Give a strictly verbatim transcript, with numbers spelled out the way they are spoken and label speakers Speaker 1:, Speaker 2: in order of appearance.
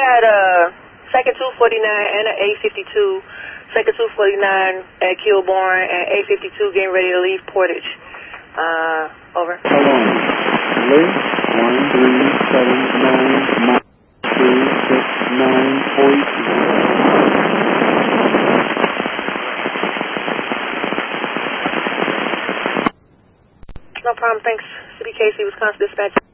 Speaker 1: had a second two forty-nine and an A fifty-two, second two forty-nine at Kilbourne, and A fifty-two getting ready to leave Portage. Uh, over.
Speaker 2: Hold on. Lee, one three seven nine two six nine forty-two.
Speaker 1: No problem, thanks. C B K C, Wisconsin Dispatch.